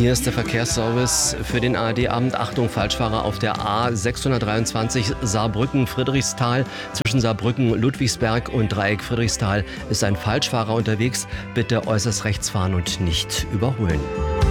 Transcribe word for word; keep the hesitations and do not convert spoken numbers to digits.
Hier ist der Verkehrsservice für den A R D-Abend. Achtung, Falschfahrer auf der A sechshundertdreiundzwanzig Saarbrücken-Friedrichsthal. Zwischen Saarbrücken-Ludwigsberg und Dreieck Friedrichsthal ist ein Falschfahrer unterwegs. Bitte äußerst rechts fahren und nicht überholen.